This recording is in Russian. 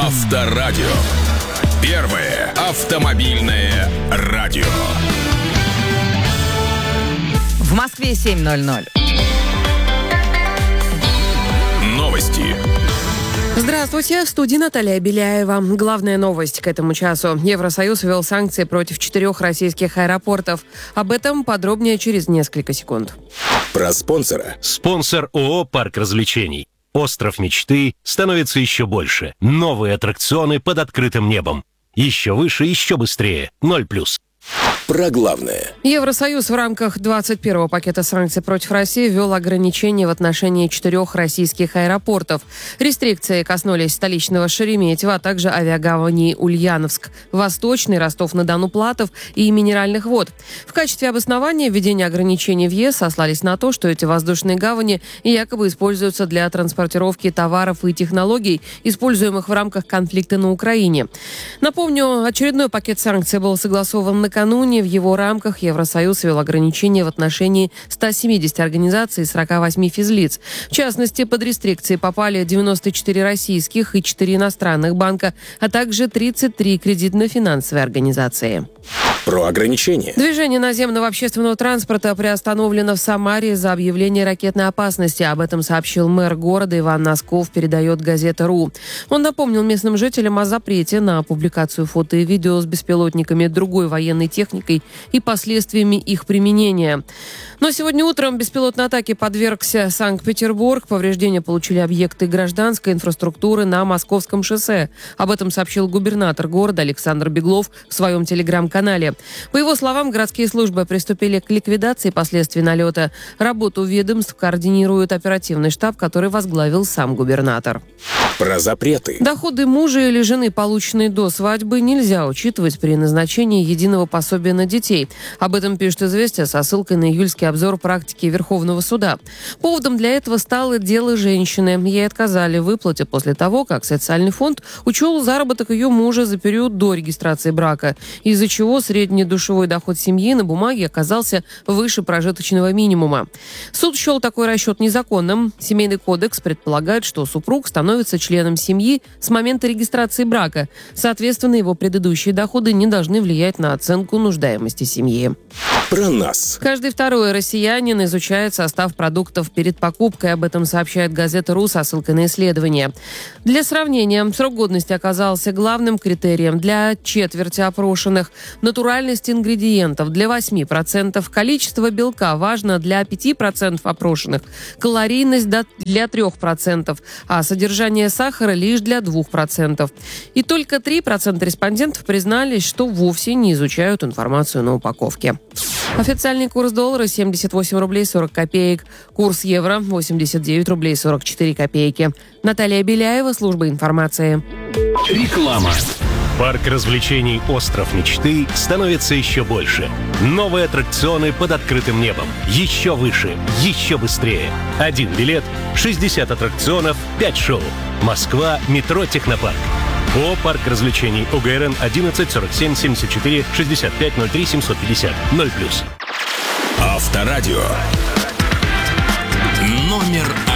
Авторадио. Первое автомобильное радио. В Москве 7:00. Новости. Здравствуйте, в студии Наталья Беляева. Главная новость к этому часу. Евросоюз ввел санкции против 4 российских аэропортов. Об этом подробнее через несколько секунд. Про спонсора. Спонсор ООО «Парк развлечений». Остров мечты становится еще больше. Новые аттракционы под открытым небом. Еще выше, еще быстрее. 0+. Про главное. Евросоюз в рамках 21-го пакета санкций против России ввел ограничения в отношении 4 российских аэропортов. Рестрикции коснулись столичного Шереметьево, а также авиагавани Ульяновск, Восточный, Ростов-на-Дону, Платов и Минеральных вод. В качестве обоснования введения ограничений в ЕС сослались на то, что эти воздушные гавани якобы используются для транспортировки товаров и технологий, используемых в рамках конфликта на Украине. Напомню, очередной пакет санкций был согласован накануне. В его рамках Евросоюз ввел ограничения в отношении 170 организаций и 48 физлиц. В частности, под рестрикции попали 94 российских и 4 иностранных банка, а также 33 кредитно-финансовые организации. Про ограничения. Движение наземного общественного транспорта приостановлено в Самаре из-за объявления ракетной опасности. Об этом сообщил мэр города Иван Носков, передает газета.ру. Он напомнил местным жителям о запрете на публикацию фото и видео с беспилотниками, другой военной техникой и последствиями их применения. Но сегодня утром беспилотной атаке подвергся Санкт-Петербург. Повреждения получили объекты гражданской инфраструктуры на Московском шоссе. Об этом сообщил губернатор города Александр Беглов в своем телеграм-канале. По его словам, городские службы приступили к ликвидации последствий налета. Работу ведомств координирует оперативный штаб, который возглавил сам губернатор. Про запреты. Доходы мужа или жены, полученные до свадьбы, нельзя учитывать при назначении единого пособия на детей. Об этом пишет «Известия» со ссылкой на июльский обзор практики Верховного суда. Поводом для этого стало дело женщины. Ей отказали в выплате после того, как социальный фонд учел заработок ее мужа за период до регистрации брака, из-за чего средний душевой доход семьи на бумаге оказался выше прожиточного минимума. Суд счел такой расчет незаконным. Семейный кодекс предполагает, что супруг становится членом семьи с момента регистрации брака. Соответственно, его предыдущие доходы не должны влиять на оценку нуждаемости семьи. Про нас. Каждый второй россиянин изучает состав продуктов перед покупкой. Об этом сообщает газета.ру со ссылкой на исследование. Для сравнения, срок годности оказался главным критерием для четверти опрошенных. Натуральность ингредиентов для 8%. Количество белка важно для 5% опрошенных. Калорийность для 3%. А содержание сахара лишь для 2%. И только 3% респондентов признались, что вовсе не изучают информацию на упаковке. Официальный курс доллара 78 рублей 40 копеек. Курс евро 89 рублей 44 копейки. Наталья Беляева, служба информации. Реклама. Парк развлечений «Остров мечты» становится еще больше. Новые аттракционы под открытым небом. Еще выше, еще быстрее. 1 билет, 60 аттракционов, 5 шоу. Москва, метро «Технопарк». ООО «Парк развлечений», ОГРН 11 47 74 65 03 750 0+. Авторадио. Номер 1.